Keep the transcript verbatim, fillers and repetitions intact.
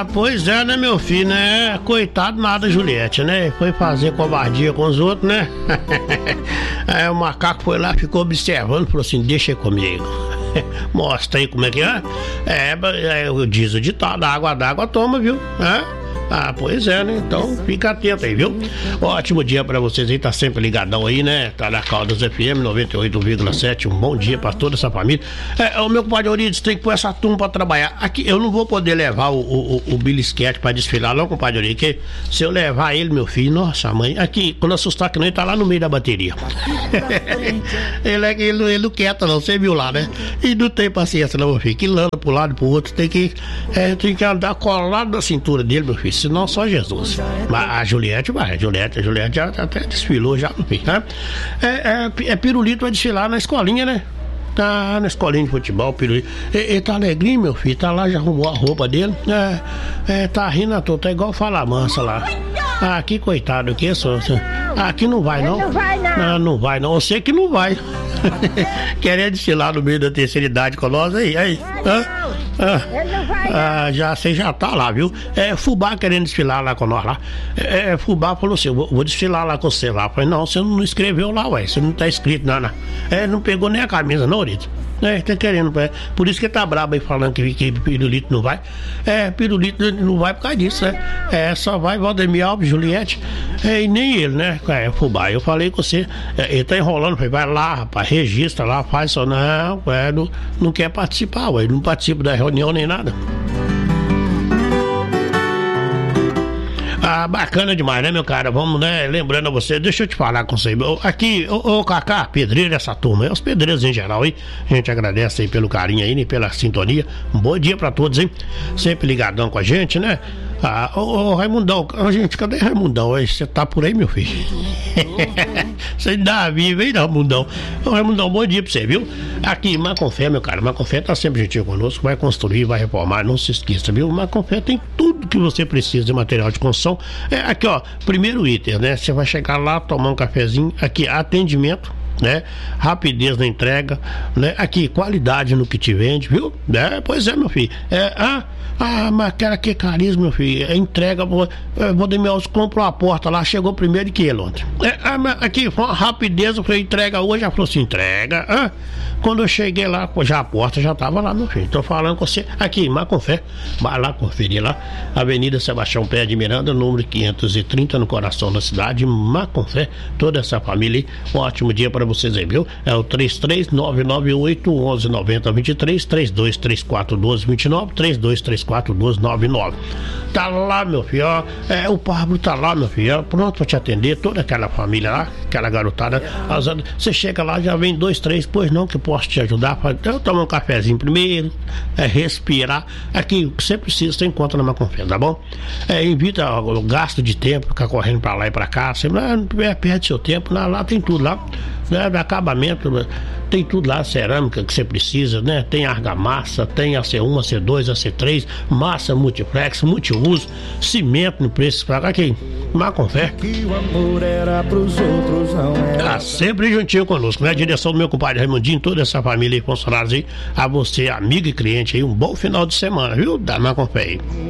pois é, né, meu filho, né? Coitado nada, Juliette, né? Foi fazer covardia com os outros, né? Aí o macaco foi lá, ficou observando, falou assim: deixa comigo. Mostra aí como é que é. É, é diz o ditado: água d'água toma, viu? É? Ah, pois é, né? Então fica atento aí, viu? Ótimo dia pra vocês aí, tá sempre ligadão aí, né? Tá na Caldas F M noventa e oito vírgula sete. Um bom dia pra toda essa família. É, o meu compadre Eurides tem que pôr essa turma pra trabalhar. Aqui eu não vou poder levar o, o, o Bilisquete pra desfilar, não, compadre Eurides, que se eu levar ele, meu filho, nossa mãe, aqui, quando assustar que não, ele tá lá no meio da bateria. ele, é, ele, ele não quieta, não, você viu lá, né? E não tem paciência, não, meu filho, que landa pro lado e pro outro, tem que, é, tem que andar colado na cintura dele, meu filho. Senão só Jesus. Mas a Juliette vai, a Juliette, a Juliette já até desfilou já, no fim, né? É, é, é Pirulito vai desfilar na escolinha, né? Tá na escolinha de futebol, Pirulito. Ele tá alegrinho, meu filho, tá lá, já arrumou a roupa dele. É, é tá rindo à toa, tá igual Fala Mansa lá. Ah, aqui, coitado, que isso? Aqui não vai, não? Não vai, não. Não, não vai, não. Eu sei que não vai. Querendo desfilar no meio da terceira idade com nós aí, aí. Hã? Ah, ah, já, você já tá lá, viu? É, Fubá querendo desfilar lá com nós lá. É, Fubá falou assim: vou, vou desfilar lá com você lá. Eu falei: não, você não escreveu lá, ué. Você não tá escrito, não, não. É, não pegou nem a camisa, não, Rito. É, tá querendo, é. Por isso que ele tá brabo aí falando que, que Pirulito não vai. É, Pirulito não vai por causa disso, né? É, só vai Valdemir Alves, Juliette, é, e nem ele, né? É, Fubá, eu falei com você, é, ele tá enrolando, falei: vai lá, rapaz, registra lá, faz só. Não, é, não, não quer participar, ué, não participa da reunião nem nada. Ah, bacana demais, né, meu cara? Vamos, né? Lembrando a você, deixa eu te falar com você. Aqui, ô, ô Cacá, pedreiro, essa turma, é os pedreiros em geral, hein? A gente agradece aí pelo carinho aí, né, pela sintonia. Um bom dia pra todos, hein? Sempre ligadão com a gente, né? Ah, ô, ô Raimundão, oh, gente, cadê Raimundão? Você tá por aí, meu filho? Você ainda vive, hein, Raimundão? Ô, Raimundão, bom dia pra você, viu? Aqui, Maconfé, meu cara, Maconfé tá sempre gentil conosco, vai construir, vai reformar, não se esqueça, viu? Maconfé tem tudo que você precisa de material de construção. É, aqui, ó, primeiro item, né? Você vai chegar lá, tomar um cafezinho, aqui, atendimento, né? Rapidez na entrega, né? Aqui, qualidade no que te vende, viu? É, pois é, meu filho. É, ah, ah, mas cara, que carisma, meu filho. É entrega, vou, vou Demelso comprou a porta lá, chegou primeiro que ele ontem. É, ah, mas aqui, rapidez, eu falei: entrega hoje, já falou assim: entrega. Ah, quando eu cheguei lá, já a porta já tava lá, meu filho. Tô falando com você. Aqui, Maconfé, vai lá conferir lá. Avenida Sebastião Pé de Miranda, número quinhentos e trinta, no coração da cidade. Maconfé, toda essa família aí. Um ótimo dia para vocês aí, viu? É o três três nove nove oito um um nove zero dois três, três dois três quatro um dois dois nove, três dois três quatro um dois nove nove. Tá lá, meu filho, ó. É, o Pablo tá lá, meu filho, ó, pronto pra te atender, toda aquela família lá, aquela garotada. As, você chega lá, já vem dois, três, pois não, que eu posso te ajudar. Eu tomo um cafezinho primeiro, é, respirar. Aqui, o que você precisa, você encontra na Maconfé, tá bom? É, evita o gasto de tempo, ficar correndo pra lá e pra cá. Você não perde seu tempo, lá, lá tem tudo lá. Né, de acabamento, tem tudo lá, cerâmica que você precisa, né? Tem argamassa, tem A C um, A C dois, A C três, massa multiplex, multiuso, cimento no preço pra cá, aqui, Maconfé. Que o amor era pros outros, não era. Tá sempre juntinho conosco, né? A direção do meu compadre Raimundinho, toda essa família e funcionários aí, a você, amigo e cliente aí, um bom final de semana, viu? Da Maconfé aí.